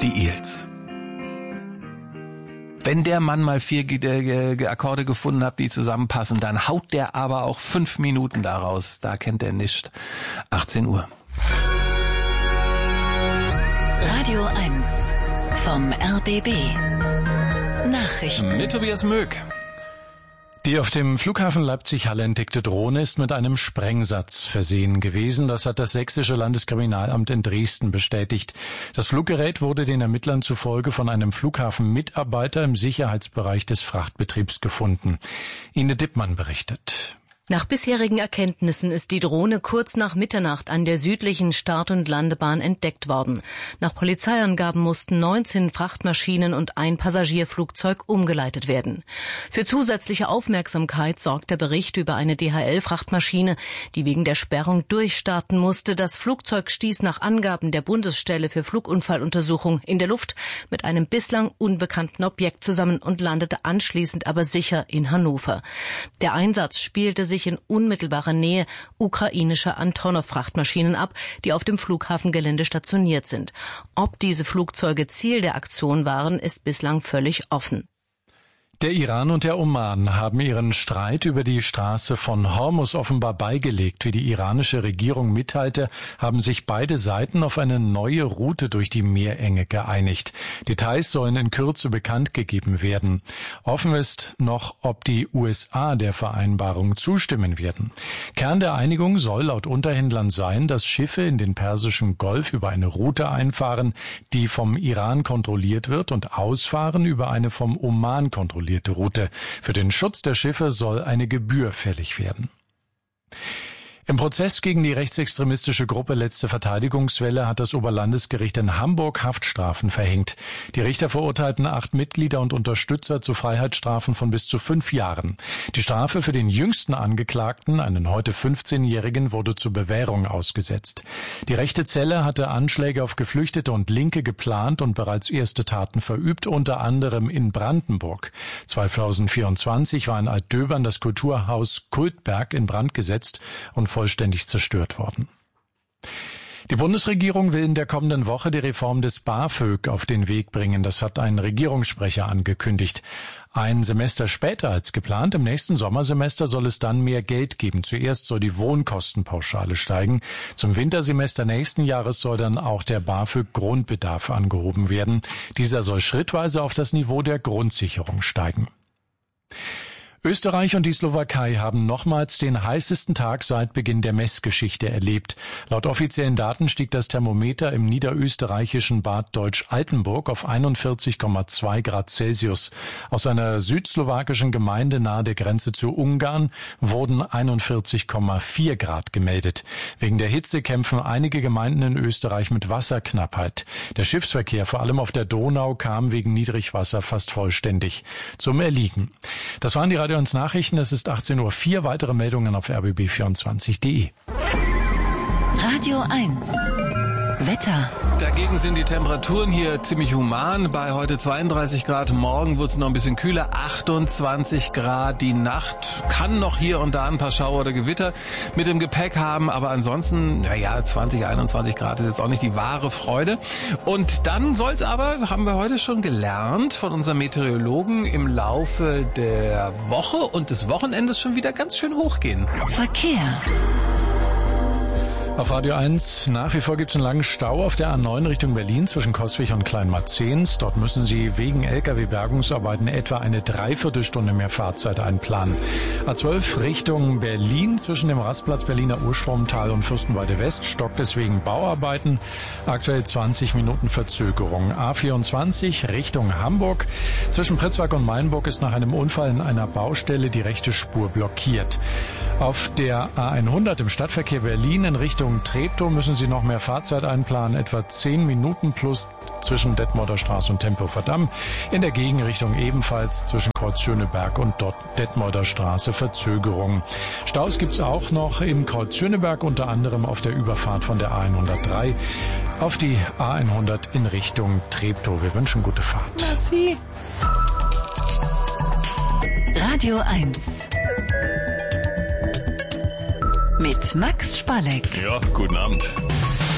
die Eels. Wenn der Mann mal 4 Akkorde gefunden hat, die zusammenpassen, dann haut der aber auch 5 Minuten daraus. Da kennt er nicht. 18 Uhr. Radio 1 vom RBB. Nachrichten. Mit Tobias Möck. Die auf dem Flughafen Leipzig-Halle entdeckte Drohne ist mit einem Sprengsatz versehen gewesen. Das hat das Sächsische Landeskriminalamt in Dresden bestätigt. Das Fluggerät wurde den Ermittlern zufolge von einem Flughafenmitarbeiter im Sicherheitsbereich des Frachtbetriebs gefunden. Ine Dippmann berichtet. Nach bisherigen Erkenntnissen ist die Drohne kurz nach Mitternacht an der südlichen Start- und Landebahn entdeckt worden. Nach Polizeiangaben mussten 19 Frachtmaschinen und ein Passagierflugzeug umgeleitet werden. Für zusätzliche Aufmerksamkeit sorgt der Bericht über eine DHL-Frachtmaschine, die wegen der Sperrung durchstarten musste. Das Flugzeug stieß nach Angaben der Bundesstelle für Flugunfalluntersuchung in der Luft mit einem bislang unbekannten Objekt zusammen und landete anschließend aber sicher in Hannover. Der Einsatz spielte sich in unmittelbarer Nähe ukrainischer Antonov-Frachtmaschinen ab, die auf dem Flughafengelände stationiert sind. Ob diese Flugzeuge Ziel der Aktion waren, ist bislang völlig offen. Der Iran und der Oman haben ihren Streit über die Straße von Hormuz offenbar beigelegt. Wie die iranische Regierung mitteilte, haben sich beide Seiten auf eine neue Route durch die Meerenge geeinigt. Details sollen in Kürze bekannt gegeben werden. Offen ist noch, ob die USA der Vereinbarung zustimmen werden. Kern der Einigung soll laut Unterhändlern sein, dass Schiffe in den Persischen Golf über eine Route einfahren, die vom Iran kontrolliert wird, und ausfahren über eine vom Oman kontrollierte Route. Für den Schutz der Schiffe soll eine Gebühr fällig werden. Im Prozess gegen die rechtsextremistische Gruppe Letzte Verteidigungswelle hat das Oberlandesgericht in Hamburg Haftstrafen verhängt. Die Richter verurteilten 8 Mitglieder und Unterstützer zu Freiheitsstrafen von bis zu 5 Jahren. Die Strafe für den jüngsten Angeklagten, einen heute 15-Jährigen, wurde zur Bewährung ausgesetzt. Die rechte Zelle hatte Anschläge auf Geflüchtete und Linke geplant und bereits erste Taten verübt, unter anderem in Brandenburg. 2024 war in Altdöbern das Kulturhaus Kultberg in Brand gesetzt und vollständig zerstört worden. Die Bundesregierung will in der kommenden Woche die Reform des BAföG auf den Weg bringen. Das hat ein Regierungssprecher angekündigt. Ein Semester später als geplant, im nächsten Sommersemester, soll es dann mehr Geld geben. Zuerst soll die Wohnkostenpauschale steigen. Zum Wintersemester nächsten Jahres soll dann auch der BAföG-Grundbedarf angehoben werden. Dieser soll schrittweise auf das Niveau der Grundsicherung steigen. Österreich und die Slowakei haben nochmals den heißesten Tag seit Beginn der Messgeschichte erlebt. Laut offiziellen Daten stieg das Thermometer im niederösterreichischen Bad Deutsch-Altenburg auf 41,2 Grad Celsius. Aus einer südslowakischen Gemeinde nahe der Grenze zu Ungarn wurden 41,4 Grad gemeldet. Wegen der Hitze kämpfen einige Gemeinden in Österreich mit Wasserknappheit. Der Schiffsverkehr, vor allem auf der Donau, kam wegen Niedrigwasser fast vollständig zum Erliegen. Das waren die Radio 1 Nachrichten. Es ist 18:04 Uhr. Weitere Meldungen auf rbb24.de. Radio 1 Wetter. Dagegen sind die Temperaturen hier ziemlich human. Bei heute 32 Grad, morgen wird es noch ein bisschen kühler, 28 Grad. Die Nacht kann noch hier und da ein paar Schauer oder Gewitter mit dem Gepäck haben, aber ansonsten, 20, 21 Grad ist jetzt auch nicht die wahre Freude. Und dann soll es aber, haben wir heute schon gelernt von unserem Meteorologen, im Laufe der Woche und des Wochenendes schon wieder ganz schön hochgehen. Verkehr. Auf Radio 1 nach wie vor gibt es einen langen Stau auf der A9 Richtung Berlin zwischen Coswig und Kleinmarzens. Dort müssen Sie wegen Lkw-Bergungsarbeiten etwa eine Dreiviertelstunde mehr Fahrzeit einplanen. A12 Richtung Berlin zwischen dem Rastplatz Berliner Urstromtal und Fürstenwalde West stockt es wegen Bauarbeiten. Aktuell 20 Minuten Verzögerung. A24 Richtung Hamburg. Zwischen Pritzwalk und Mainburg ist nach einem Unfall in einer Baustelle die rechte Spur blockiert. Auf der A100 im Stadtverkehr Berlin in Richtung Treptow müssen Sie noch mehr Fahrzeit einplanen, etwa 10 Minuten plus zwischen Detmolder Straße und Tempelhofer Damm. In der Gegenrichtung ebenfalls zwischen Kreuz Schöneberg und Detmolder Straße Verzögerung. Staus gibt's auch noch im Kreuz Schöneberg, unter anderem auf der Überfahrt von der A103 auf die A100 in Richtung Treptow. Wir wünschen gute Fahrt. Merci. Radio 1 mit Max Spalleck. Ja, guten Abend.